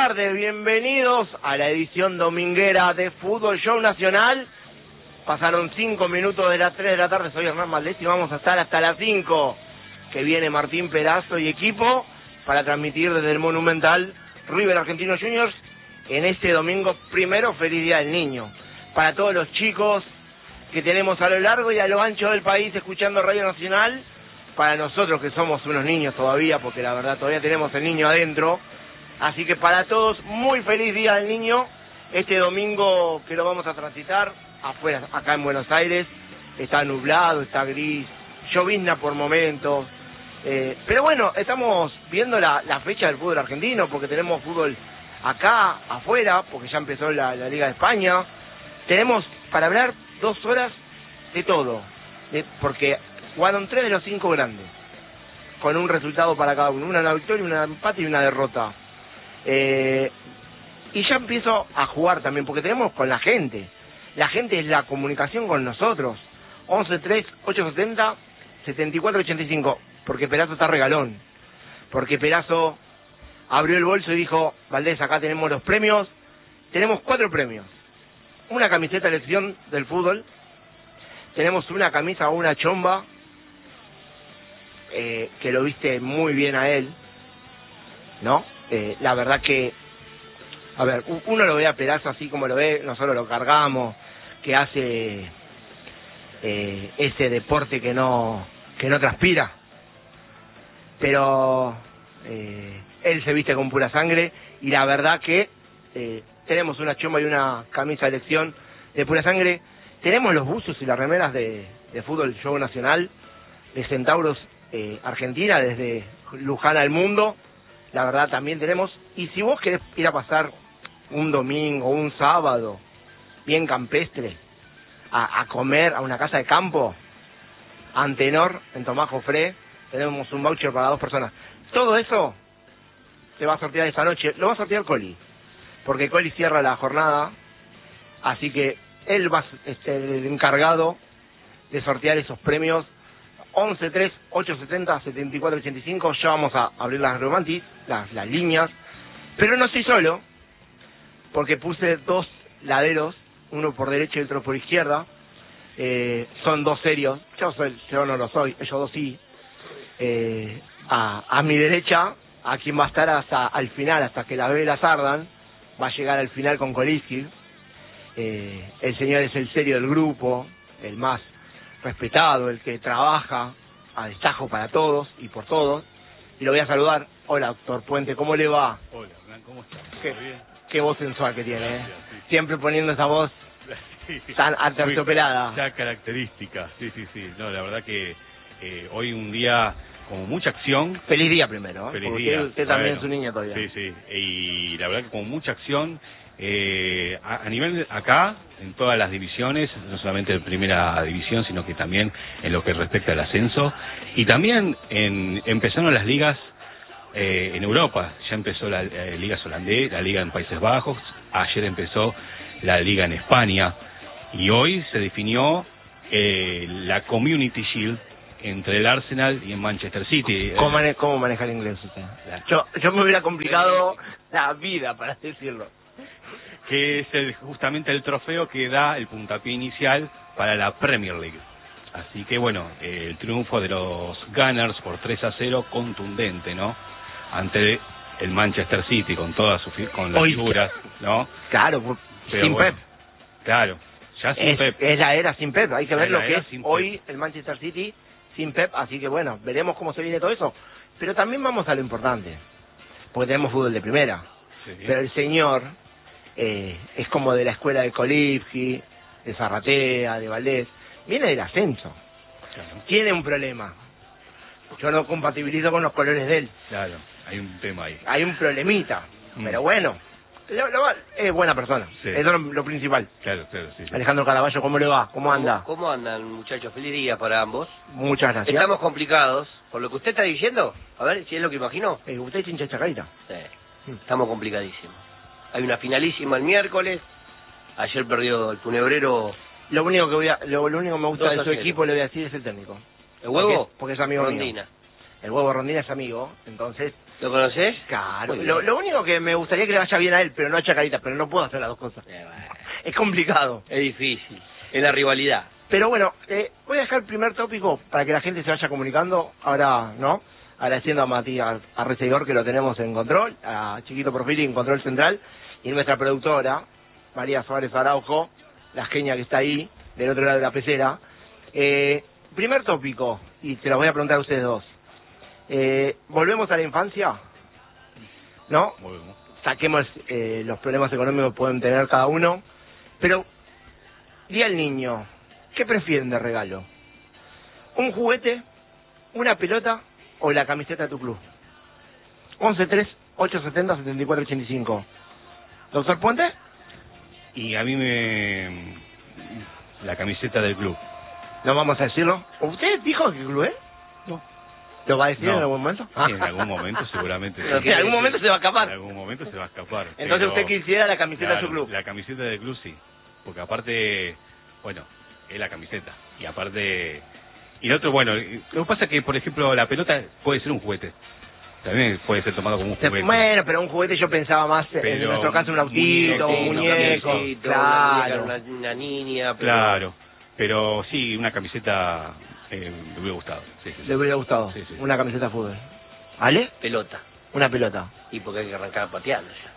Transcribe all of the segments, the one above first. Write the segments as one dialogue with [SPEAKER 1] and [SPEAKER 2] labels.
[SPEAKER 1] tardes, bienvenidos a la edición dominguera de Fútbol Show Nacional. Pasaron 5 minutos de las 3 de la tarde, soy Hernán Valdés y vamos a estar hasta las 5, que viene Martín Perazo y equipo para transmitir desde el Monumental River Argentinos Juniors en este domingo primero. Feliz Día del Niño para todos los chicos que tenemos a lo largo y a lo ancho del país escuchando Radio Nacional, para nosotros que somos unos niños todavía, porque la verdad todavía tenemos el niño adentro. Así que para todos, muy feliz Día del Niño, este domingo que lo vamos a transitar afuera, acá en Buenos Aires. Está nublado, está gris, llovizna por momentos, pero bueno, estamos viendo la fecha del fútbol argentino, porque tenemos fútbol acá, afuera, porque ya empezó la Liga de España. Tenemos para hablar 2 horas de todo, porque jugaron 3 de los 5 grandes, con un resultado para cada uno, una victoria, un empate y una derrota. Y ya empiezo a jugar también, porque tenemos con la gente. La gente es la comunicación con nosotros. 11-3-870-7485. Porque Perazo está regalón. Porque Perazo abrió el bolso y dijo: Valdés, acá tenemos los premios. Tenemos 4 premios. Una camiseta de elección del fútbol. Tenemos una camisa o una chomba, que lo viste muy bien a él, ¿no? La verdad que, a ver, uno lo ve a Perazo así como lo ve, nosotros lo cargamos, que hace ese deporte que no transpira, pero él se viste con pura sangre, y la verdad que tenemos una chomba y una camisa de elección de pura sangre. Tenemos los buzos y las remeras de Fútbol Show Nacional, de Centauros Argentina, desde Luján al mundo. La verdad también tenemos. Y si vos querés ir a pasar un domingo o un sábado bien campestre a comer a una casa de campo, Antenor en Tomás Jofré, tenemos un voucher para 2 personas. Todo eso se va a sortear esta noche. Lo va a sortear Coli, porque Coli cierra la jornada, así que él va a ser el encargado de sortear esos premios. 11-3-870-7485. Ya vamos a abrir las las líneas, pero no estoy solo, porque puse 2 laderos, uno por derecha y otro por izquierda. Son 2 serios. Yo no lo soy, ellos 2 sí. A mi derecha, a quien va a estar hasta al final, hasta que las velas ardan, va a llegar al final con Koliski. El señor es el serio del grupo, el más respetado, el que trabaja a destajo para todos y por todos. Y lo voy a saludar. Hola, doctor Puente, ¿cómo le va?
[SPEAKER 2] Hola, Hernán, ¿cómo estás?
[SPEAKER 1] Qué voz sensual que tiene,
[SPEAKER 2] Gracias, sí.
[SPEAKER 1] Siempre poniendo esa voz tan aterciopelada.
[SPEAKER 2] Ya característica, sí. No, la verdad que hoy un día con mucha acción.
[SPEAKER 1] Feliz día primero, ¿eh?
[SPEAKER 2] Feliz
[SPEAKER 1] Porque
[SPEAKER 2] día.
[SPEAKER 1] usted también es un niño todavía.
[SPEAKER 2] Sí, y la verdad que con mucha acción. A nivel acá, en todas las divisiones, no solamente en primera división, sino que también en lo que respecta al ascenso, y también empezaron las ligas en Europa. Ya empezó la liga holandesa, la liga en Países Bajos, ayer empezó la liga en España, y hoy se definió la Community Shield entre el Arsenal y el Manchester City.
[SPEAKER 1] ¿Cómo maneja el inglés usted? Yo me hubiera complicado la vida, para decirlo.
[SPEAKER 2] Que es justamente el trofeo que da el puntapié inicial para la Premier League. Así que bueno, el triunfo de los Gunners por 3-0, contundente, ¿no? Ante el Manchester City, con todas con las figuras, ¿no?
[SPEAKER 1] Claro,
[SPEAKER 2] pero
[SPEAKER 1] sin
[SPEAKER 2] bueno,
[SPEAKER 1] Pep.
[SPEAKER 2] Claro, ya sin Pep.
[SPEAKER 1] Es la era sin Pep, hay que ver lo que es hoy
[SPEAKER 2] Pep.
[SPEAKER 1] el Manchester City sin Pep, así que bueno, veremos cómo se viene todo eso. Pero también vamos a lo importante, porque tenemos fútbol de primera.
[SPEAKER 2] Sí.
[SPEAKER 1] Pero el señor es como de la escuela de Kolibski, de Zarratea, de Valdés, viene del ascenso.
[SPEAKER 2] Claro.
[SPEAKER 1] Tiene un problema. Yo no compatibilizo con los colores de él.
[SPEAKER 2] Claro, hay un tema ahí.
[SPEAKER 1] Hay un problemita, pero bueno, es buena persona.
[SPEAKER 2] Sí.
[SPEAKER 1] Eso es lo principal.
[SPEAKER 2] Claro, sí.
[SPEAKER 1] Alejandro Caraballo, ¿cómo le va? ¿Cómo anda?
[SPEAKER 3] ¿Cómo andan, muchachos? Feliz día para ambos.
[SPEAKER 1] Muchas gracias.
[SPEAKER 3] Estamos complicados. ¿Por lo que usted está diciendo? A ver, si es lo que imagino.
[SPEAKER 1] ¿Usted es hincha de Chacarita?
[SPEAKER 3] Sí. Estamos complicadísimos. Hay una finalísima el miércoles. Ayer perdió el Funebrero.
[SPEAKER 1] Lo único que me gusta de su
[SPEAKER 3] 2-0.
[SPEAKER 1] equipo, le voy a decir, es el técnico.
[SPEAKER 3] ¿El huevo?
[SPEAKER 1] Porque es amigo
[SPEAKER 3] Rondina.
[SPEAKER 1] mío. el Huevo Rondina es amigo, entonces...
[SPEAKER 3] ¿Lo conoces?
[SPEAKER 1] Claro, lo único que me gustaría que le vaya bien a él, pero no a Chacarita, pero no puedo hacer las dos cosas.
[SPEAKER 3] Bueno,
[SPEAKER 1] Es complicado.
[SPEAKER 3] es difícil, es la rivalidad.
[SPEAKER 1] Pero bueno, voy a dejar el primer tópico para que la gente se vaya comunicando. Ahora, ¿no? Agradeciendo a Matías Arreceguor, que lo tenemos en control, a Chiquito Profili en control central, y nuestra productora, María Suárez Araujo, la genia que está ahí, del otro lado de la pecera. Primer tópico, y se lo voy a preguntar a ustedes dos. ¿Volvemos a la infancia? ¿No?
[SPEAKER 2] Volvemos.
[SPEAKER 1] Saquemos los problemas económicos que pueden tener cada uno. Pero, di al niño, ¿qué prefieren de regalo? ¿Un juguete, una pelota o la camiseta de tu club? 11-3-870-7485. ¿Doctor Puente?
[SPEAKER 2] Y a mí la camiseta del club.
[SPEAKER 1] No vamos a decirlo. ¿Usted dijo qué club es?
[SPEAKER 2] No.
[SPEAKER 1] ¿Lo va a decir
[SPEAKER 2] No.
[SPEAKER 1] en algún momento?
[SPEAKER 2] Sí, en algún momento seguramente.
[SPEAKER 1] Pero que en algún momento se va a escapar.
[SPEAKER 2] En algún momento se va a escapar.
[SPEAKER 1] Entonces
[SPEAKER 2] pero,
[SPEAKER 1] usted quisiera la camiseta de su club.
[SPEAKER 2] La camiseta del club sí. Porque aparte, bueno, es la camiseta. Y aparte... Y lo otro, bueno, lo que pasa es que, por ejemplo, la pelota puede ser un juguete. También puede ser tomado como un juguete.
[SPEAKER 1] Bueno, pero un juguete yo pensaba más, en
[SPEAKER 2] Pero
[SPEAKER 1] nuestro caso, un autito, un muñeco. Claro.
[SPEAKER 3] Una niña. Pero...
[SPEAKER 2] Claro. Pero sí, una camiseta me hubiera gustado. Sí, sí, sí.
[SPEAKER 1] Le hubiera gustado
[SPEAKER 2] Sí, sí.
[SPEAKER 1] una camiseta de fútbol. ¿Ale?
[SPEAKER 3] Pelota.
[SPEAKER 1] Una pelota.
[SPEAKER 3] Y porque hay que arrancar pateando ya.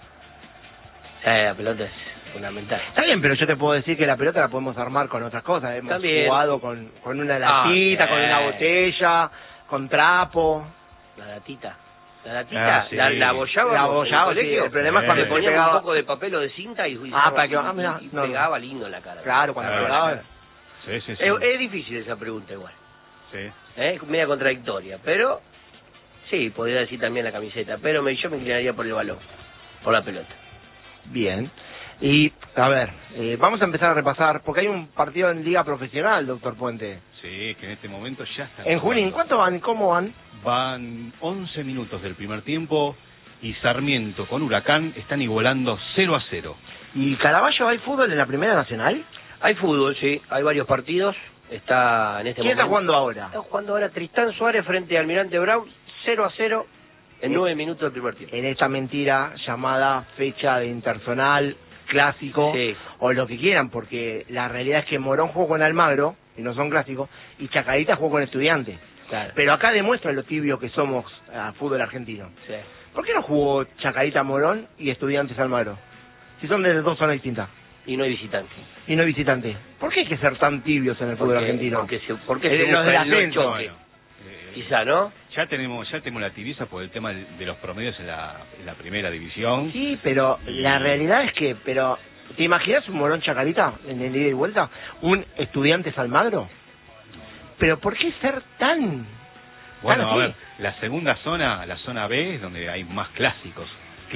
[SPEAKER 3] O sea, la pelota es fundamental.
[SPEAKER 1] Está bien, pero yo te puedo decir que la pelota la podemos armar con otras cosas. Hemos
[SPEAKER 3] También.
[SPEAKER 1] jugado con una latita, con una botella, con trapo.
[SPEAKER 3] La latita. La latita,
[SPEAKER 2] Sí.
[SPEAKER 3] la abollaba.
[SPEAKER 1] La abollaba, sí. El problema es cuando
[SPEAKER 3] le
[SPEAKER 1] se
[SPEAKER 3] poníamos
[SPEAKER 1] pegaba.
[SPEAKER 3] un poco de papel o de cinta y
[SPEAKER 1] para que mira,
[SPEAKER 3] y
[SPEAKER 1] no,
[SPEAKER 3] pegaba lindo en la cara.
[SPEAKER 1] Claro, cuando
[SPEAKER 2] Claro,
[SPEAKER 1] pegaba.
[SPEAKER 2] Sí, sí, sí.
[SPEAKER 3] Es difícil esa pregunta igual.
[SPEAKER 2] Sí.
[SPEAKER 3] Media contradictoria, pero sí, podría decir también la camiseta, pero yo me inclinaría por el balón, por la pelota.
[SPEAKER 1] Bien. Y, a ver, vamos a empezar a repasar, porque hay un partido en Liga Profesional, doctor Puente.
[SPEAKER 2] Sí, que en este momento ya está.
[SPEAKER 1] En Junín, ¿cuánto van? ¿Cómo van?
[SPEAKER 2] Van 11 minutos del primer tiempo y Sarmiento con Huracán están igualando 0-0.
[SPEAKER 1] ¿Y Caraballo hay fútbol en la Primera Nacional?
[SPEAKER 3] Hay fútbol, sí, hay varios partidos. Está en este
[SPEAKER 1] ¿Quién
[SPEAKER 3] momento.
[SPEAKER 1] está jugando ahora?
[SPEAKER 3] Está jugando ahora Tristán Suárez frente a Almirante Brown, 0-0 en 9 minutos del primer tiempo.
[SPEAKER 1] En esta mentira llamada fecha de interzonal, clásico,
[SPEAKER 3] Sí.
[SPEAKER 1] o lo que quieran, porque la realidad es que Morón jugó con Almagro, y no son clásicos, y Chacarita jugó con Estudiantes.
[SPEAKER 3] Claro.
[SPEAKER 1] Pero acá demuestra lo tibio que somos al fútbol argentino.
[SPEAKER 3] Sí.
[SPEAKER 1] ¿Por qué no jugó Chacarita Morón y Estudiantes Almagro? Si son de dos zonas distintas.
[SPEAKER 3] Y no hay visitante.
[SPEAKER 1] Y no visitante. ¿Por qué hay que ser tan tibios en el fútbol argentino?
[SPEAKER 3] Porque se
[SPEAKER 1] Los
[SPEAKER 3] busca
[SPEAKER 1] del
[SPEAKER 3] el
[SPEAKER 1] ascenso.
[SPEAKER 3] choque. Quizá, ¿no?
[SPEAKER 2] Ya tenemos la tibieza por el tema de los promedios en la primera división.
[SPEAKER 1] Sí, pero la realidad es que, ¿te imaginas un Morón Chacarita en el ida y vuelta? ¿Un Estudiantes Almagro? ¿Pero por qué ser tan
[SPEAKER 2] Bueno, a
[SPEAKER 1] así?
[SPEAKER 2] ver, la segunda zona, la zona B, es donde hay más clásicos.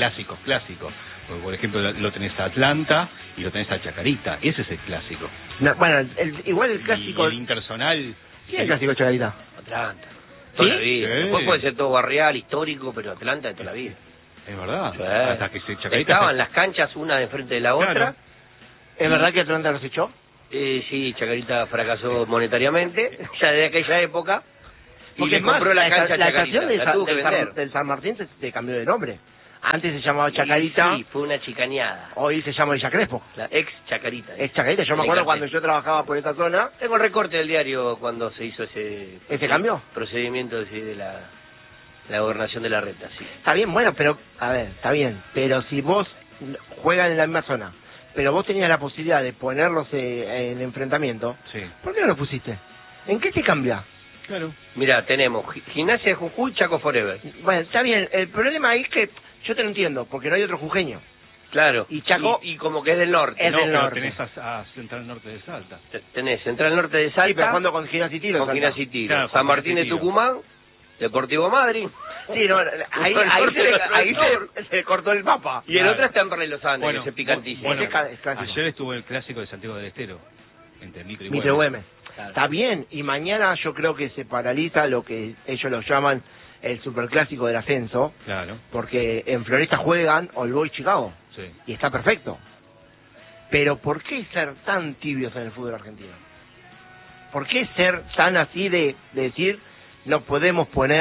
[SPEAKER 2] Porque, por ejemplo, lo tenés a Atlanta y lo tenés a Chacarita. Ese es el clásico.
[SPEAKER 1] No, bueno, igual el
[SPEAKER 2] Y
[SPEAKER 1] clásico...
[SPEAKER 2] el interzonal...
[SPEAKER 1] ¿Quién es el clásico Chacarita?
[SPEAKER 3] Atlanta. Toda la vida.
[SPEAKER 2] Sí.
[SPEAKER 3] Después puede ser todo barrial, histórico, pero Atlanta de toda la vida.
[SPEAKER 2] Es verdad.
[SPEAKER 3] Sí.
[SPEAKER 2] Hasta que Chacarita...
[SPEAKER 3] Estaban las canchas una de enfrente de la
[SPEAKER 2] Claro.
[SPEAKER 3] otra.
[SPEAKER 1] ¿Es verdad que Atlanta los echó?
[SPEAKER 3] Sí, Chacarita fracasó monetariamente, ya desde aquella época. Y
[SPEAKER 1] Porque
[SPEAKER 3] le
[SPEAKER 1] es más,
[SPEAKER 3] compró la cancha a
[SPEAKER 1] la
[SPEAKER 3] Chacarita.
[SPEAKER 1] estación
[SPEAKER 3] La tuvo que vender.
[SPEAKER 1] del San Martín se cambió de nombre. Antes se llamaba Chacarita,
[SPEAKER 3] Sí, fue una chicaneada.
[SPEAKER 1] hoy se llama Villa Crespo.
[SPEAKER 3] La ex Chacarita.
[SPEAKER 1] Es Chacarita, yo me
[SPEAKER 3] El
[SPEAKER 1] acuerdo
[SPEAKER 3] cartel.
[SPEAKER 1] cuando yo trabajaba por esta zona.
[SPEAKER 3] Tengo el recorte del diario cuando se hizo ese
[SPEAKER 1] cambio?
[SPEAKER 3] procedimiento de la gobernación de la renta, sí.
[SPEAKER 1] Está bien, bueno, pero, a ver, está bien. Pero si vos juegan en la misma zona, pero vos tenías la posibilidad de ponerlos en enfrentamiento,
[SPEAKER 2] Sí.
[SPEAKER 1] ¿por qué no lo pusiste? ¿En qué te cambia?
[SPEAKER 2] Claro.
[SPEAKER 3] Mira, tenemos Gimnasia de Jujuy, Chaco Forever.
[SPEAKER 1] Bueno, está bien, el problema ahí es que yo te lo entiendo, porque no hay otro jujeño.
[SPEAKER 3] Claro.
[SPEAKER 1] Y Chaco-
[SPEAKER 3] y como que es del norte.
[SPEAKER 1] Es
[SPEAKER 2] No,
[SPEAKER 1] del
[SPEAKER 2] pero
[SPEAKER 1] norte.
[SPEAKER 2] tenés a Central Norte de Salta.
[SPEAKER 3] Tenés Central Norte de Salta,
[SPEAKER 1] Sí, pero jugando con Ginas y Tiros.
[SPEAKER 3] con
[SPEAKER 1] Salta.
[SPEAKER 3] Gimnasia y Tiro.
[SPEAKER 2] Claro,
[SPEAKER 3] San
[SPEAKER 2] con
[SPEAKER 3] Martín de
[SPEAKER 2] Gimnasia y Tiro.
[SPEAKER 3] Tucumán, Deportivo Madrid.
[SPEAKER 1] Sí, no, ahí se cortó el mapa.
[SPEAKER 3] Y el
[SPEAKER 2] Claro.
[SPEAKER 3] otro está en Rey Los Andes, que es picantísimo.
[SPEAKER 2] Bueno,
[SPEAKER 1] Ese es clásico.
[SPEAKER 2] ayer estuvo el clásico de Santiago del Estero, entre Mitre y
[SPEAKER 1] Mitre
[SPEAKER 2] Güemes.
[SPEAKER 1] Güemes.
[SPEAKER 3] Claro.
[SPEAKER 1] Está bien, y mañana yo creo que se paraliza lo que ellos lo llaman el superclásico del ascenso,
[SPEAKER 2] Claro,
[SPEAKER 1] porque en Floresta juegan All Boys Chicago,
[SPEAKER 2] sí.
[SPEAKER 1] y está perfecto. Pero ¿por qué ser tan tibios en el fútbol argentino? ¿Por qué ser tan así de decir no podemos poner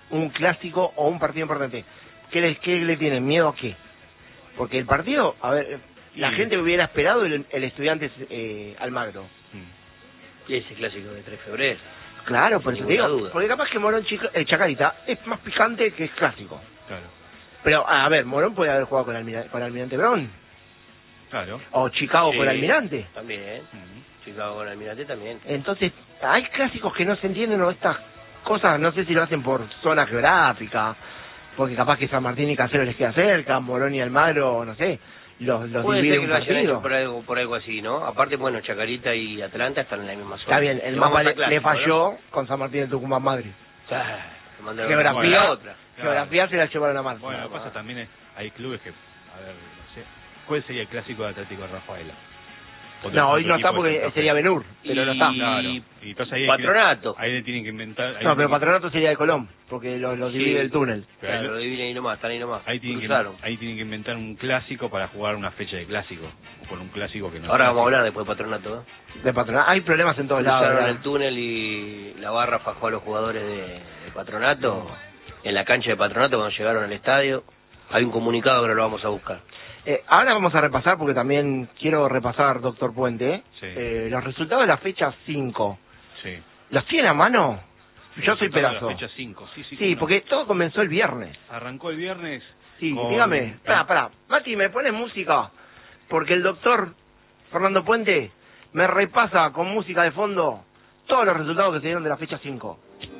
[SPEAKER 1] un clásico o un partido importante. ¿Qué le tienen? ¿Miedo a qué? Porque el partido, a ver, la gente hubiera esperado el Estudiantes Almagro.
[SPEAKER 3] Y ese clásico de 3 de febrero.
[SPEAKER 1] Claro, por eso te digo,
[SPEAKER 3] duda.
[SPEAKER 1] porque capaz que Morón Chacarita es más picante que es clásico.
[SPEAKER 2] Claro.
[SPEAKER 1] Pero, a ver, Morón puede haber jugado con Almirante Brown.
[SPEAKER 2] Claro.
[SPEAKER 1] O Chicago
[SPEAKER 3] Sí,
[SPEAKER 1] con Almirante.
[SPEAKER 3] También. Chicago con Almirante también.
[SPEAKER 1] Entonces, hay clásicos que no se entienden o estas cosas, no sé si lo hacen por zona geográfica, porque capaz que San Martín y Caseros les queda cerca, Morón y Almagro, no sé, los
[SPEAKER 3] Puede
[SPEAKER 1] divide
[SPEAKER 3] ser que
[SPEAKER 1] un
[SPEAKER 3] lo hayan
[SPEAKER 1] partido.
[SPEAKER 3] hecho por algo así, ¿no? Aparte, bueno, Chacarita y Atlanta están en la misma zona.
[SPEAKER 1] Está bien, el
[SPEAKER 3] Que
[SPEAKER 1] mapa
[SPEAKER 3] vamos a
[SPEAKER 1] le
[SPEAKER 3] clásico,
[SPEAKER 1] falló con San Martín de Tucumán Madrid.
[SPEAKER 3] ¿no? Le mandaron
[SPEAKER 1] Geografía,
[SPEAKER 3] a otra.
[SPEAKER 1] geografía se la llevaron a mal.
[SPEAKER 2] Bueno, lo que pasa también es, hay clubes que, a ver, no sé, ¿cuál sería el clásico de Atlético de Rafaela?
[SPEAKER 1] No, hoy no está porque sería Benur, pero no está.
[SPEAKER 2] Claro. Y entonces ahí
[SPEAKER 3] Patronato.
[SPEAKER 2] ahí le tienen que inventar.
[SPEAKER 1] No, pero Patronato sería de Colón, porque los
[SPEAKER 3] Sí.
[SPEAKER 1] divide el túnel.
[SPEAKER 2] Pero
[SPEAKER 3] Claro, lo dividen ahí nomás, están ahí nomás.
[SPEAKER 2] ahí tienen
[SPEAKER 3] Cruzaron.
[SPEAKER 2] ahí tienen que inventar un clásico para jugar una fecha de clásico, o con un clásico que no.
[SPEAKER 3] Ahora
[SPEAKER 2] es
[SPEAKER 3] vamos a
[SPEAKER 2] clásico.
[SPEAKER 3] hablar después de Patronato, ¿eh?
[SPEAKER 1] De Patronato. Hay problemas en todos lados.
[SPEAKER 3] Cruzaron
[SPEAKER 1] ¿verdad?
[SPEAKER 3] el túnel y la barra fajó a los jugadores de Patronato en la cancha de Patronato cuando llegaron al estadio. Hay un comunicado que ahora lo vamos a buscar.
[SPEAKER 1] Ahora vamos a repasar, porque también quiero repasar, doctor Puente,
[SPEAKER 2] Sí.
[SPEAKER 1] los resultados de la fecha 5.
[SPEAKER 2] Sí.
[SPEAKER 1] ¿Los tiene a mano? Yo soy
[SPEAKER 2] Toda la
[SPEAKER 1] pedazo.
[SPEAKER 2] Fecha 5, sí.
[SPEAKER 1] Sí,
[SPEAKER 2] cómo no.
[SPEAKER 1] porque todo comenzó el viernes.
[SPEAKER 2] Arrancó el viernes.
[SPEAKER 1] Sí,
[SPEAKER 2] con-
[SPEAKER 1] dígame. Pará. Mati, ¿me pones música? Porque el doctor Fernando Puente me repasa con música de fondo todos los resultados que se dieron de la fecha 5.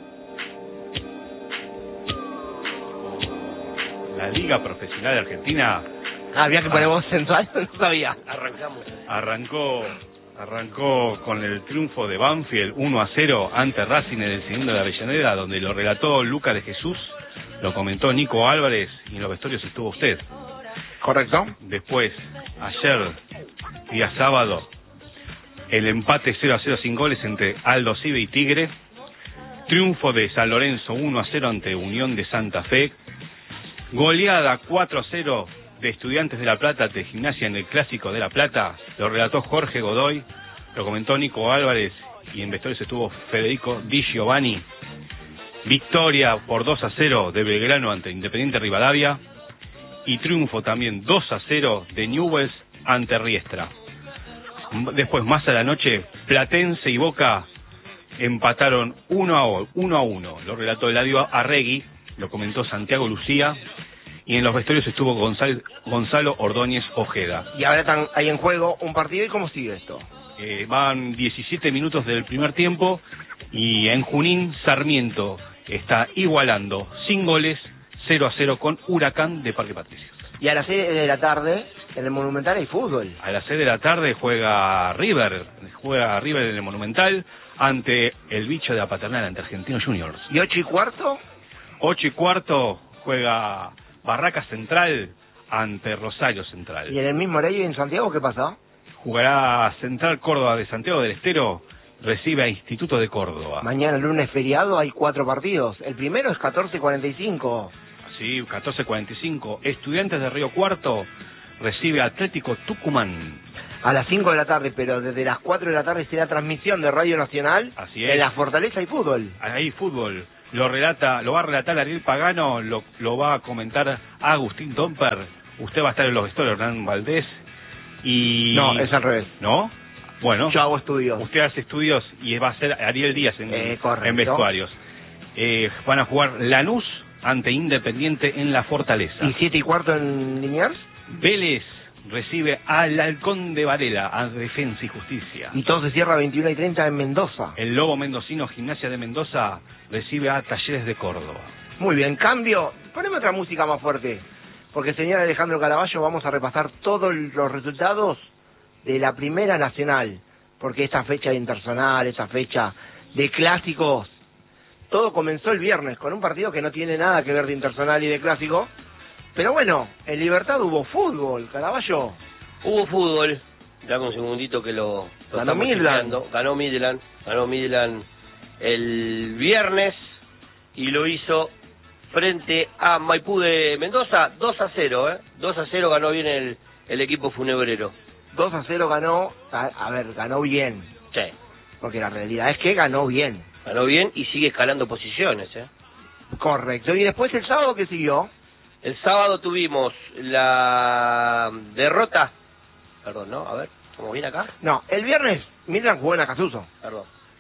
[SPEAKER 2] La Liga Profesional de Argentina
[SPEAKER 1] Había que poner voz sensual, no sabía.
[SPEAKER 3] Arrancamos.
[SPEAKER 2] arrancó con el triunfo de Banfield 1-0 ante Racing en el segundo de Avellaneda, donde lo relató Luca de Jesús, lo comentó Nico Álvarez y en los vestuarios estuvo usted.
[SPEAKER 1] ¿Correcto?
[SPEAKER 2] Después, ayer, día sábado, el empate 0-0 sin goles entre Aldo Cibe y Tigre, triunfo de San Lorenzo 1-0 ante Unión de Santa Fe, goleada 4-0 de Estudiantes de La Plata ante Gimnasia en el Clásico de La Plata, lo relató Jorge Godoy, lo comentó Nico Álvarez y en vestuarios estuvo Federico Di Giovanni. Victoria por 2-0 de Belgrano ante Independiente Rivadavia y triunfo también 2-0 de Newell's ante Riestra. Después, más a la noche, Platense y Boca empataron 1-1. Lo relató Eladio Arregui, lo comentó Santiago Lucía y en los vestuarios estuvo Gonzalo Ordóñez Ojeda.
[SPEAKER 1] Y ahora están ahí en juego un partido. ¿Y cómo sigue esto?
[SPEAKER 2] Van 17 minutos del primer tiempo y en Junín Sarmiento está igualando sin goles 0-0 con Huracán de Parque Patricios.
[SPEAKER 1] Y a las 6 de la tarde, en el Monumental hay fútbol.
[SPEAKER 2] A las 6 de la tarde juega River en el Monumental ante el bicho de la Paternal, ante Argentinos Juniors.
[SPEAKER 1] ¿Y 8:15?
[SPEAKER 2] 8:15 juega Barraca Central ante Rosario Central.
[SPEAKER 1] ¿Y en el mismo horario en Santiago qué pasa?
[SPEAKER 2] Jugará Central Córdoba de Santiago del Estero, recibe a Instituto de Córdoba.
[SPEAKER 1] Mañana lunes feriado hay 4 partidos. El primero es 14:45.
[SPEAKER 2] Sí, 14:45. Estudiantes de Río Cuarto recibe a Atlético Tucumán.
[SPEAKER 1] A las 5 de la tarde, pero desde las 4 de la tarde será transmisión de Radio Nacional.
[SPEAKER 2] Así es.
[SPEAKER 1] En la Fortaleza hay fútbol.
[SPEAKER 2] Ahí fútbol. Lo va a relatar Ariel Pagano, lo va a comentar Agustín Domper. Usted va a estar en los vestuarios, Hernán Valdés. Y...
[SPEAKER 1] No, es al revés.
[SPEAKER 2] ¿No? Bueno.
[SPEAKER 1] Yo hago estudios.
[SPEAKER 2] Usted hace estudios y va a ser Ariel Díaz
[SPEAKER 1] Correcto.
[SPEAKER 2] en vestuarios. Van a jugar Lanús ante Independiente en la Fortaleza.
[SPEAKER 1] ¿Y 7:15 en Liniers?
[SPEAKER 2] Vélez recibe al Halcón de Varela, a Defensa y Justicia.
[SPEAKER 1] Y todo se cierra a 21:30 en Mendoza.
[SPEAKER 2] El Lobo Mendocino, Gimnasia de Mendoza, recibe a Talleres de Córdoba.
[SPEAKER 1] Muy bien, cambio. Poneme otra música más fuerte. Porque, señor Alejandro Caraballo, vamos a repasar todos los resultados de la Primera Nacional. Porque esta fecha de Interzonal, esta fecha de clásicos, todo comenzó el viernes con un partido que no tiene nada que ver de Interzonal y de clásico. Pero bueno, en Libertad hubo fútbol, Caraballo.
[SPEAKER 3] Hubo fútbol. Dame un segundito que lo
[SPEAKER 1] Ganó
[SPEAKER 3] estamos
[SPEAKER 1] Midland.
[SPEAKER 3] chequeando. Ganó Midland el viernes y lo hizo frente a Maipú de Mendoza 2-0, 2-0 ganó bien el equipo funebrero.
[SPEAKER 1] 2-0 ganó, ganó bien.
[SPEAKER 3] Sí.
[SPEAKER 1] Porque la realidad es que ganó bien.
[SPEAKER 3] Ganó bien y sigue escalando posiciones,
[SPEAKER 1] Correcto. ¿Y después el sábado qué siguió?
[SPEAKER 3] El sábado tuvimos la derrota. Perdón, ¿no? A ver, ¿cómo viene acá?
[SPEAKER 1] No, el viernes Midland jugó en Acasuso.
[SPEAKER 3] Perdón.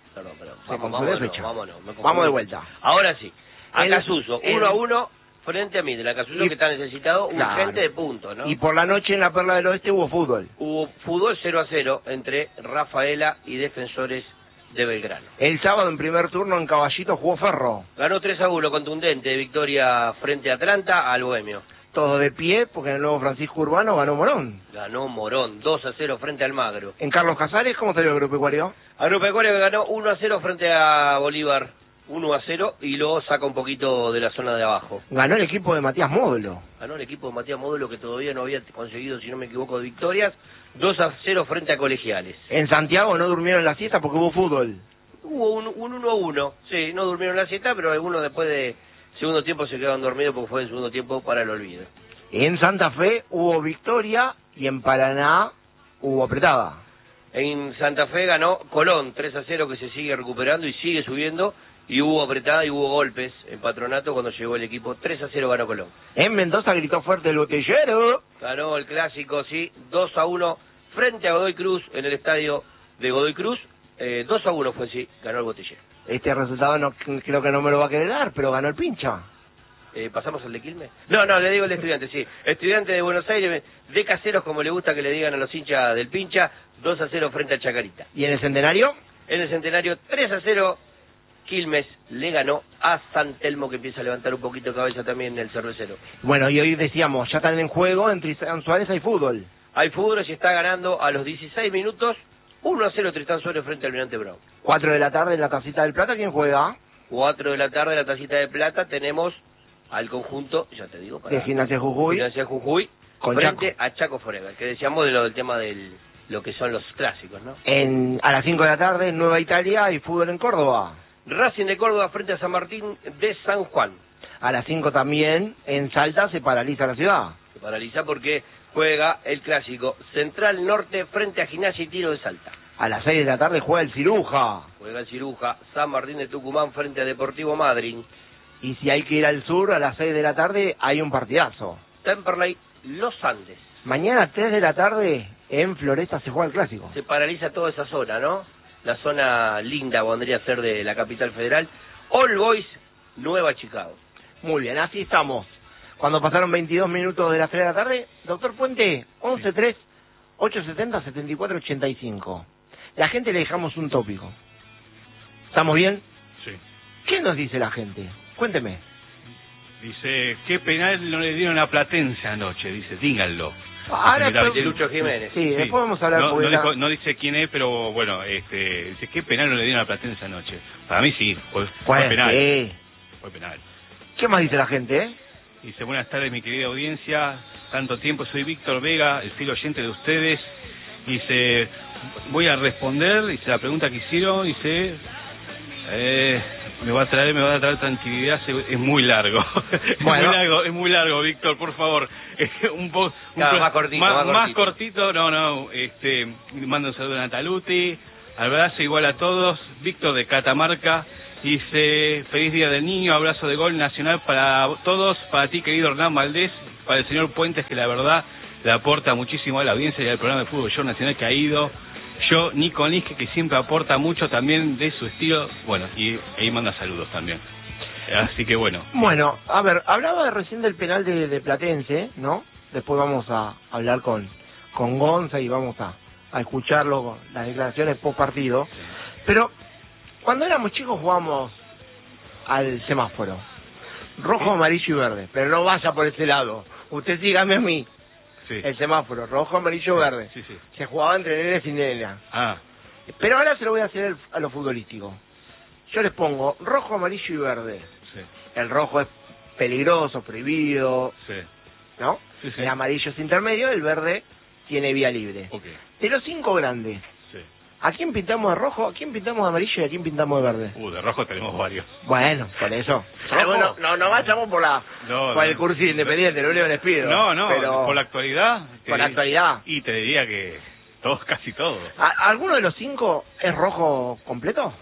[SPEAKER 1] Se confundió de fecha.
[SPEAKER 3] Vámonos.
[SPEAKER 1] Vamos de vuelta.
[SPEAKER 3] Ahora sí. Acasuso, 1-1 frente a Midland. Acasuso que está necesitado urgente de puntos, ¿no?
[SPEAKER 1] Y por la noche en la Perla del Oeste hubo fútbol.
[SPEAKER 3] Hubo fútbol 0-0 entre Rafaela y Defensores de Belgrano.
[SPEAKER 1] El sábado en primer turno en Caballito jugó Ferro.
[SPEAKER 3] Ganó 3-1 contundente de victoria frente a Atlanta al Bohemio.
[SPEAKER 1] Todo de pie porque en el nuevo Francisco Urbano ganó Morón.
[SPEAKER 3] Ganó Morón 2-0 frente al Magro.
[SPEAKER 1] En Carlos Casares, ¿cómo salió el Agropecuario?
[SPEAKER 3] Agropecuario que ganó 1-0 frente a Bolívar. 1-0 y luego saca un poquito de la zona de abajo.
[SPEAKER 1] Ganó el equipo de Matías Módulo.
[SPEAKER 3] Ganó el equipo de Matías Módulo que todavía no había conseguido, si no me equivoco, victorias. 2-0 frente a Colegiales.
[SPEAKER 1] En Santiago no durmieron la siesta porque hubo fútbol.
[SPEAKER 3] Hubo un 1-1. Sí, no durmieron la siesta, pero algunos después de segundo tiempo se quedaron dormidos porque fue el segundo tiempo para el olvido.
[SPEAKER 1] En Santa Fe hubo victoria y en Paraná hubo apretada.
[SPEAKER 3] En Santa Fe ganó Colón 3-0 que se sigue recuperando y sigue subiendo. Y hubo apretada y hubo golpes en Patronato cuando llegó el equipo. 3-0 ganó Colón.
[SPEAKER 1] En Mendoza gritó fuerte el botellero.
[SPEAKER 3] Ganó el clásico, sí, 2-1 frente a Godoy Cruz en el estadio de Godoy Cruz. 2-1 fue, sí, ganó el botellero.
[SPEAKER 1] Este resultado no, creo que no me lo va a querer dar, pero ganó el Pincha.
[SPEAKER 3] ¿Pasamos al de Quilmes? No, le digo el Estudiante, sí. Estudiante de Buenos Aires, de Caseros, como le gusta que le digan a los hinchas del Pincha, 2-0 frente al Chacarita.
[SPEAKER 1] ¿Y en el Centenario?
[SPEAKER 3] En el Centenario, 3-0, Quilmes le ganó a San Telmo, que empieza a levantar un poquito de cabeza también en el cervecero.
[SPEAKER 1] Bueno, y hoy decíamos, ya están en juego, en Tristán Suárez hay fútbol.
[SPEAKER 3] Hay fútbol y está ganando a los 16 minutos, 1-0 Tristán Suárez frente al Almirante Brown.
[SPEAKER 1] 4 de la tarde en la Tacita del Plata, ¿quién juega?
[SPEAKER 3] 4 de la tarde en la Tacita de Plata tenemos al conjunto, ya te digo, para
[SPEAKER 1] de Gimnasia Jujuy.
[SPEAKER 3] Gimnasia Jujuy
[SPEAKER 1] con
[SPEAKER 3] frente
[SPEAKER 1] Chaco.
[SPEAKER 3] a Chaco Forever, que decíamos del tema del lo que son los clásicos, ¿no?
[SPEAKER 1] A las 5 de la tarde en Nueva Italia hay fútbol en Córdoba.
[SPEAKER 3] Racing de Córdoba frente a San Martín de San Juan.
[SPEAKER 1] A las 5 también en Salta se paraliza la ciudad.
[SPEAKER 3] Se paraliza porque juega el clásico Central Norte frente a Gimnasia y Tiro de Salta.
[SPEAKER 1] A las 6 de la tarde juega el Ciruja.
[SPEAKER 3] Juega el Ciruja San Martín de Tucumán frente a Deportivo Madryn.
[SPEAKER 1] Y si hay que ir al sur, a las 6 de la tarde hay un partidazo.
[SPEAKER 3] Temperley Los Andes.
[SPEAKER 1] Mañana 3 de la tarde en Floresta se juega el clásico.
[SPEAKER 3] Se paraliza toda esa zona, ¿no? La zona linda vendría a ser de la capital federal. All Boys, Nueva Chicago.
[SPEAKER 1] Muy bien, así estamos. Cuando pasaron 22 minutos de las 3 de la tarde, doctor Puente, 11-3-870-7485. La gente le dejamos un tópico. ¿Estamos bien?
[SPEAKER 2] Sí.
[SPEAKER 1] ¿Qué nos dice la gente? Cuénteme.
[SPEAKER 2] Dice, ¿qué penal no le dieron a Platense anoche? Dice, díganlo.
[SPEAKER 1] Ahora
[SPEAKER 3] de Lucho Jiménez.
[SPEAKER 1] Sí, después vamos a hablar.
[SPEAKER 2] No dice quién es, pero bueno, dice, ¿qué penal no le dieron a Platense anoche? Para mí sí, fue penal. Fue penal.
[SPEAKER 1] ¿Qué más dice la gente,
[SPEAKER 2] Dice, buenas tardes mi querida audiencia, tanto tiempo, soy Víctor Vega, el fiel oyente de ustedes. Dice, voy a responder, dice, la pregunta que hicieron, dice, me va a traer tranquilidad, es muy largo.
[SPEAKER 1] Bueno.
[SPEAKER 2] es muy largo, Víctor, por favor.
[SPEAKER 3] Más cortito.
[SPEAKER 2] Más cortito, mando un saludo a Nataluti, abrazo igual a todos, Víctor de Catamarca. Dice, feliz día del niño, abrazo de gol nacional para todos, para ti querido Hernán Valdés, para el señor Puentes que la verdad le aporta muchísimo a la audiencia y al programa de Fútbol Show Nacional que ha ido. Yo, Nico Nisque, que siempre aporta mucho también de su estilo, bueno, y ahí manda saludos también. Así que bueno.
[SPEAKER 1] Bueno, a ver, hablaba recién del penal de Platense, ¿no? Después vamos a hablar con Gonza y vamos a escucharlo, las declaraciones post partido. Pero cuando éramos chicos jugábamos al semáforo. Rojo, amarillo y verde. Pero no vaya por ese lado. Usted sígame a mí.
[SPEAKER 2] Sí.
[SPEAKER 1] El semáforo, rojo, amarillo, verde.
[SPEAKER 2] Sí, sí.
[SPEAKER 1] Se jugaba entre nenes y nenas.
[SPEAKER 2] Ah.
[SPEAKER 1] Pero ahora se lo voy a hacer a lo futbolístico. Yo les pongo rojo, amarillo y verde.
[SPEAKER 2] Sí.
[SPEAKER 1] El rojo es peligroso, prohibido,
[SPEAKER 2] Sí.
[SPEAKER 1] ¿no?
[SPEAKER 2] Sí, sí.
[SPEAKER 1] El amarillo es intermedio, el verde tiene vía libre.
[SPEAKER 2] Ok.
[SPEAKER 1] De los 5 grandes,
[SPEAKER 2] Sí.
[SPEAKER 1] ¿a quién pintamos de rojo, a quién pintamos de amarillo y a quién pintamos de verde?
[SPEAKER 2] De rojo tenemos varios.
[SPEAKER 1] Bueno, por eso. Bueno, no vayamos por el curso independiente, lo único que les pido.
[SPEAKER 2] No,
[SPEAKER 1] pero
[SPEAKER 2] por la actualidad.
[SPEAKER 1] por la actualidad.
[SPEAKER 2] Y te diría que todos, casi todos.
[SPEAKER 1] ¿Alguno de los 5 es rojo completo?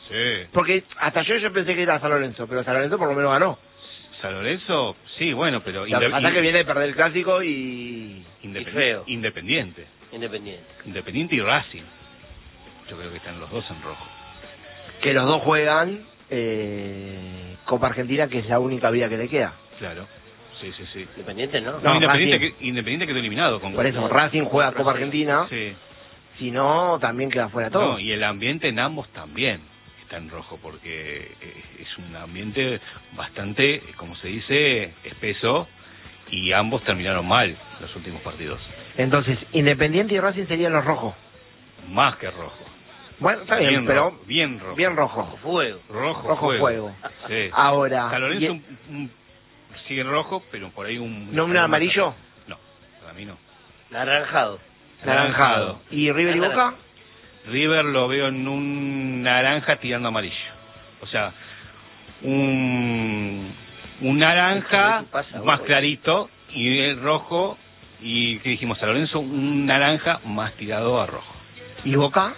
[SPEAKER 2] Sí.
[SPEAKER 1] Porque hasta yo pensé que era San Lorenzo, pero San Lorenzo por lo menos ganó.
[SPEAKER 2] San Lorenzo, sí, bueno, pero...
[SPEAKER 1] Hasta que viene de perder el clásico y feo.
[SPEAKER 2] Independiente y Racing. Yo creo que están los dos en rojo.
[SPEAKER 1] Que los dos juegan Copa Argentina, que es la única vía que le queda.
[SPEAKER 2] Claro, sí.
[SPEAKER 3] Independiente, ¿no?
[SPEAKER 2] No, Independiente quedó eliminado.
[SPEAKER 1] Por eso, Racing juega Copa Argentina.
[SPEAKER 2] Sí.
[SPEAKER 1] Si no, también queda fuera todo.
[SPEAKER 2] No, y el ambiente en ambos también está en rojo, porque es un ambiente bastante, como se dice, espeso, y ambos terminaron mal los últimos partidos.
[SPEAKER 1] Entonces, Independiente y Racing serían los rojos.
[SPEAKER 2] Más que rojo.
[SPEAKER 1] Bueno, está bien, pero
[SPEAKER 2] bien rojo.
[SPEAKER 1] Bien rojo.
[SPEAKER 3] Rojo
[SPEAKER 1] fuego.
[SPEAKER 2] Sí.
[SPEAKER 1] Ahora,
[SPEAKER 2] San Lorenzo sigue rojo, pero por ahí
[SPEAKER 1] ¿No un amarillo?
[SPEAKER 2] No, para mí no.
[SPEAKER 1] Naranjado. ¿Y River y Boca?
[SPEAKER 2] River lo veo en un naranja tirando amarillo. O sea, un naranja más clarito, y el rojo, y ¿qué dijimos? San Lorenzo, un naranja más tirado a rojo.
[SPEAKER 1] ¿Y Boca?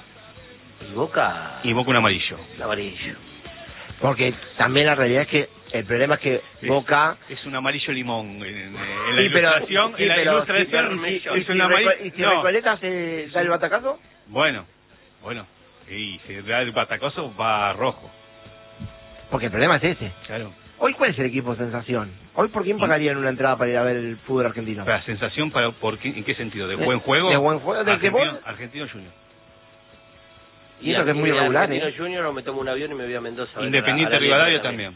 [SPEAKER 2] Y Boca un amarillo.
[SPEAKER 1] Porque también la realidad es que el problema es que Boca
[SPEAKER 2] es un amarillo limón en la ilustración. En la ilustración es un amarillo.
[SPEAKER 1] ¿Y si Recoleta se da el batacazo?
[SPEAKER 2] Bueno, y si da el batacazo va a rojo.
[SPEAKER 1] Porque el problema es ese.
[SPEAKER 2] Claro.
[SPEAKER 1] Hoy, ¿cuál es el equipo sensación? Hoy, ¿por quién pagarían una entrada para ir a ver el fútbol argentino?
[SPEAKER 2] ¿La sensación ¿en qué sentido? ¿De buen juego?
[SPEAKER 1] ¿De buen juego? ¿De qué vos?
[SPEAKER 2] Argentino Junior.
[SPEAKER 1] Y eso que es muy regular,
[SPEAKER 3] Argentino Junior, o me tomo un avión y me voy a Mendoza.
[SPEAKER 2] Independiente Rivadavia también.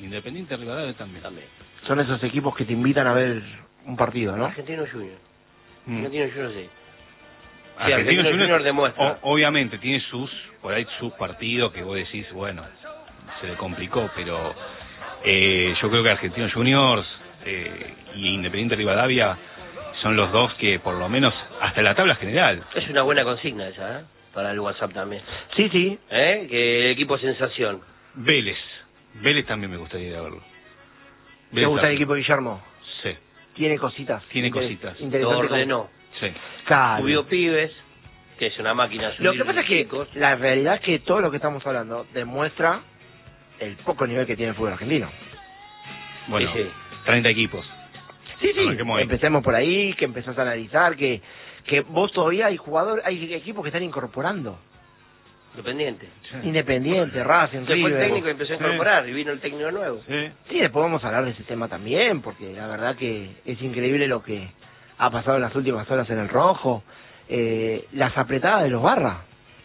[SPEAKER 1] Son esos equipos que te invitan a ver un partido, ¿no?
[SPEAKER 3] Argentino Junior. Argentino Junior, sí.
[SPEAKER 2] Argentino
[SPEAKER 3] Junior demuestra.
[SPEAKER 2] Obviamente tiene sus partidos que vos decís, bueno, se le complicó, pero yo creo que Argentinos Juniors y Independiente Rivadavia son los dos que por lo menos hasta la tabla general.
[SPEAKER 3] Es una buena consigna esa, para el WhatsApp también.
[SPEAKER 1] Sí.
[SPEAKER 3] Que el equipo sensación.
[SPEAKER 2] Vélez también me gustaría ir a verlo.
[SPEAKER 1] ¿Te gusta el equipo de Guillermo?
[SPEAKER 2] Sí.
[SPEAKER 1] Tiene cositas.
[SPEAKER 3] Lo ordenó.
[SPEAKER 2] Sí.
[SPEAKER 1] Claro.
[SPEAKER 3] Subió pibes, que es una máquina.
[SPEAKER 1] Lo que pasa es que la realidad es que todo lo que estamos hablando demuestra el poco nivel que tiene el fútbol argentino.
[SPEAKER 2] Bueno, 30 equipos.
[SPEAKER 1] Sí, empecemos por ahí, que empezás a analizar, que vos todavía hay equipos que están incorporando. Independiente, Racing,
[SPEAKER 3] River. Fue el técnico
[SPEAKER 1] y
[SPEAKER 3] empezó a incorporar y vino el técnico nuevo.
[SPEAKER 1] Sí, después vamos a hablar de ese tema también, porque la verdad que es increíble lo que ha pasado en las últimas horas en el rojo. Las apretadas de los Barra.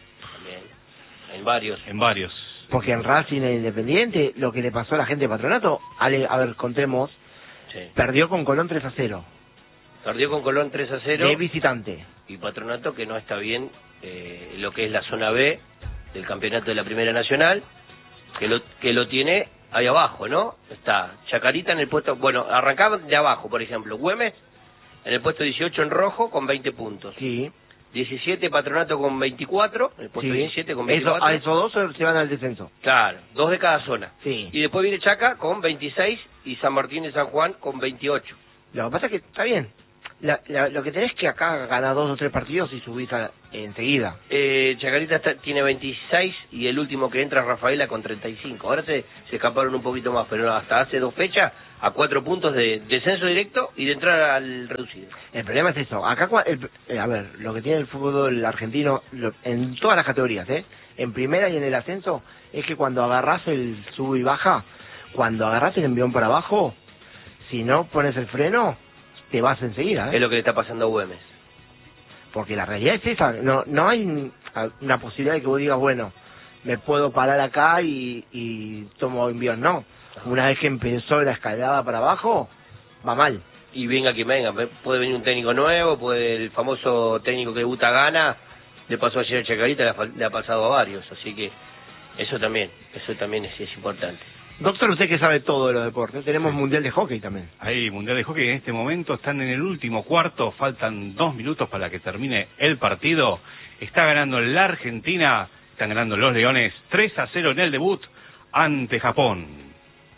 [SPEAKER 3] También, en varios.
[SPEAKER 1] Porque en Racing e Independiente, lo que le pasó a la gente de Patronato, a ver, contemos, perdió con Colón 3-0.
[SPEAKER 3] Perdió con Colón 3-0.
[SPEAKER 1] De visitante.
[SPEAKER 3] Y Patronato que no está bien lo que es la zona B del campeonato de la Primera Nacional, que lo tiene ahí abajo, ¿no? Está Chacarita en el puesto... Bueno, arrancaba de abajo, por ejemplo. Güemes en el puesto 18 en rojo con 20 puntos.
[SPEAKER 1] Sí.
[SPEAKER 3] 17 Patronato con 24, el puesto 17 con 24.
[SPEAKER 1] A esos dos se van al descenso.
[SPEAKER 3] Claro, 2 de cada zona.
[SPEAKER 1] Sí.
[SPEAKER 3] Y después viene Chaca con 26 y San Martín de San Juan con 28.
[SPEAKER 1] Lo que pasa es que está bien. Lo que tenés es que acá ganar 2 o 3 partidos y subís enseguida.
[SPEAKER 3] Chacarita tiene 26 y el último que entra es Rafaela con 35. Ahora se escaparon un poquito más, pero hasta hace 2 fechas a 4 puntos de descenso directo y de entrar al reducido.
[SPEAKER 1] El problema es eso. Acá, a ver, lo que tiene el fútbol argentino en todas las categorías, en primera y en el ascenso, es que cuando agarrás el sub y baja, cuando agarrás el envión para abajo, si no pones el freno, te vas enseguida.
[SPEAKER 3] Es lo que le está pasando a Güemes.
[SPEAKER 1] Porque la realidad es esa. No hay una posibilidad de que vos digas, bueno, me puedo parar acá y tomo envíos. No. Una vez que empezó la escalada para abajo, va mal.
[SPEAKER 3] Y venga que venga, puede venir un técnico nuevo, el famoso técnico que debuta gana, le pasó ayer a Chacarita, le ha pasado a varios, así que eso también es importante.
[SPEAKER 1] Doctor, usted que sabe todo de los deportes, tenemos Mundial de Hockey también.
[SPEAKER 2] Hay Mundial de Hockey en este momento, están en el último cuarto, faltan 2 minutos para que termine el partido. Está ganando la Argentina, están ganando los Leones 3-0 en el debut ante Japón.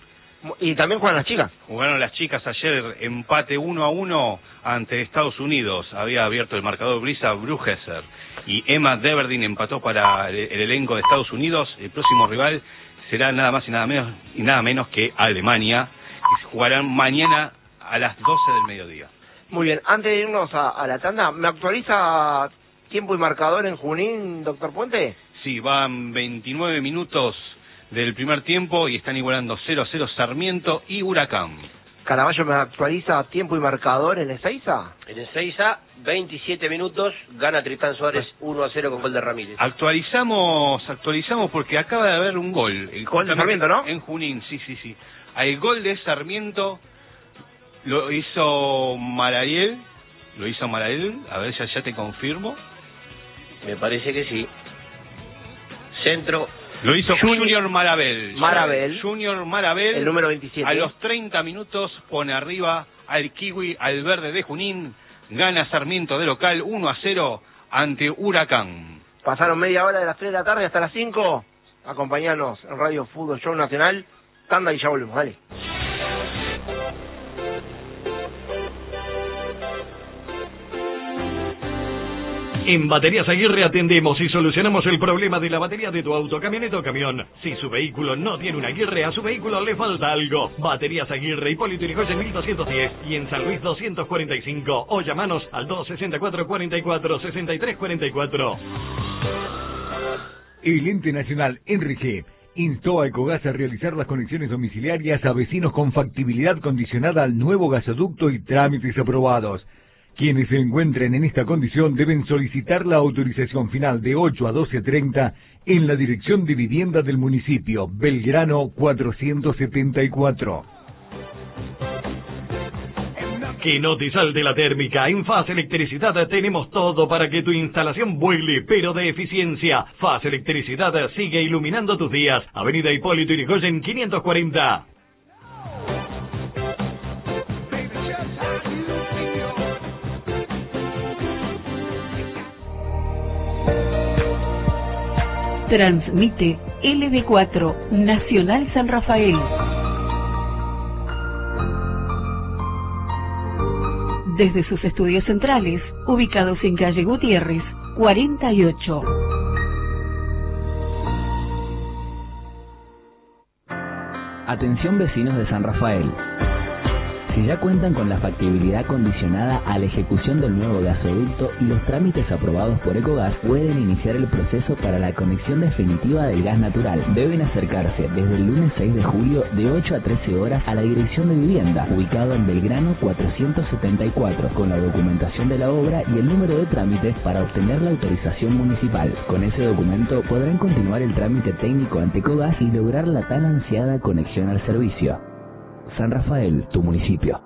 [SPEAKER 1] Y también juegan las chicas.
[SPEAKER 2] Jugaron las chicas ayer empate 1-1 ante Estados Unidos. Había abierto el marcador Brisa Brugesser y Emma Deverdin empató para el elenco de Estados Unidos. El próximo rival será nada más y nada menos que Alemania, que jugarán mañana a las 12 del mediodía.
[SPEAKER 1] Muy bien, antes de irnos a la tanda, ¿me actualiza tiempo y marcador en Junín, doctor Puente?
[SPEAKER 2] Sí, van 29 minutos del primer tiempo y están igualando 0-0 Sarmiento y Huracán.
[SPEAKER 1] Caraballo, ¿me actualiza tiempo y marcador en Ezeiza?
[SPEAKER 3] En Ezeiza, 27 minutos, gana Tristán Suárez 1-0 con gol de Ramírez.
[SPEAKER 2] Actualizamos porque acaba de haber un gol.
[SPEAKER 1] Gol de Sarmiento, ¿no?
[SPEAKER 2] En Junín, sí. El gol de Sarmiento lo hizo Marariel, a ver, ya te confirmo.
[SPEAKER 3] Me parece que sí. Centro.
[SPEAKER 2] Lo hizo Junior Marabel. Junior Marabel.
[SPEAKER 1] El número 27.
[SPEAKER 2] A los 30 minutos pone arriba al Kiwi, al verde de Junín. Gana Sarmiento de local 1-0 ante Huracán.
[SPEAKER 1] Pasaron media hora de las 3 de la tarde hasta las 5. Acompañanos en Radio Fútbol Show Nacional. Tanda y ya volvemos, dale.
[SPEAKER 4] En Baterías Aguirre atendemos y solucionamos el problema de la batería de tu auto, camioneta o camión. Si su vehículo no tiene una Aguirre, a su vehículo le falta algo. Baterías Aguirre, Hipólito Yrigoyen 1210 y en San Luis 245. O llamanos al 264-44-6344.
[SPEAKER 5] El ente nacional Enrique instó a Ecogas a realizar las conexiones domiciliarias a vecinos con factibilidad condicionada al nuevo gasoducto y trámites aprobados. Quienes se encuentren en esta condición deben solicitar la autorización final de 8 a 12:30 en la Dirección de Vivienda del municipio, Belgrano 474.
[SPEAKER 4] Que no te salte la térmica. En Faz Electricidad tenemos todo para que tu instalación vuele, pero de eficiencia. Faz Electricidad sigue iluminando tus días. Avenida Hipólito Yrigoyen 540.
[SPEAKER 6] Transmite LB4 Nacional San Rafael. Desde sus estudios centrales, ubicados en calle Gutiérrez, 48.
[SPEAKER 7] Atención vecinos de San Rafael. Si ya cuentan con la factibilidad condicionada a la ejecución del nuevo gasoducto y los trámites aprobados por Ecogas, pueden iniciar el proceso para la conexión definitiva del gas natural. Deben acercarse desde el lunes 6 de julio de 8 a 13 horas a la Dirección de Vivienda, ubicado en Belgrano 474, con la documentación de la obra y el número de trámite para obtener la autorización municipal. Con ese documento podrán continuar el trámite técnico ante Ecogas y lograr la tan ansiada conexión al servicio. San Rafael, tu municipio.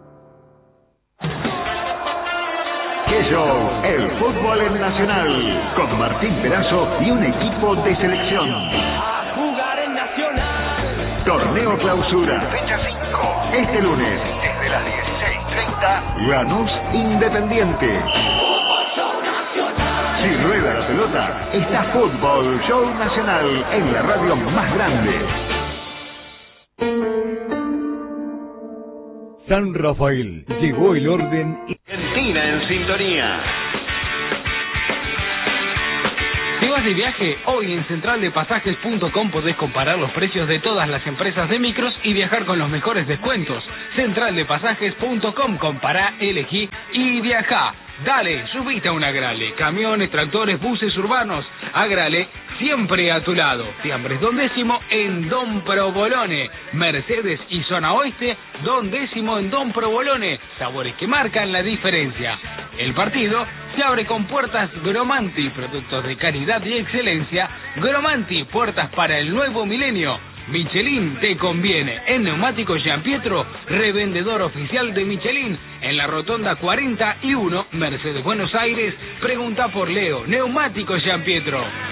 [SPEAKER 8] ¡Qué show! El fútbol en Nacional, con Martín Perazo y un equipo de selección.
[SPEAKER 9] A jugar en Nacional.
[SPEAKER 8] Torneo Clausura.
[SPEAKER 9] Fecha 5.
[SPEAKER 8] Este lunes,
[SPEAKER 9] Desde las 16:30.
[SPEAKER 8] Lanús Independiente.
[SPEAKER 9] Fútbol Show Nacional.
[SPEAKER 8] Si rueda la pelota, está Fútbol Show Nacional en la radio más grande.
[SPEAKER 5] San Rafael, llegó el orden.
[SPEAKER 8] Argentina en sintonía.
[SPEAKER 10] Si vas de viaje, hoy en centraldepasajes.com podés comparar los precios de todas las empresas de micros y viajar con los mejores descuentos. Centraldepasajes.com, compará, elegí y viajá. Dale, subite a un Agrale, camiones, tractores, buses urbanos. Agrale, siempre a tu lado. Fiambres Don Décimo en Don Provolone. Mercedes y Zona Oeste, Don Décimo en Don Provolone. Sabores que marcan la diferencia. El partido se abre con puertas Gromanti, productos de calidad y excelencia. Gromanti, puertas para el nuevo milenio. Michelin te conviene. En Neumáticos Gianpietro, revendedor oficial de Michelin. En la Rotonda 41, Mercedes Buenos Aires, pregunta por Leo. Neumáticos Gianpietro.